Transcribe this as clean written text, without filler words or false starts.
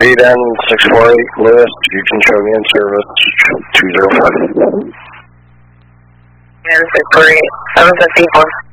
VDN 648 Lewis, Eugene Shogun Service 205. VDN 648, 754.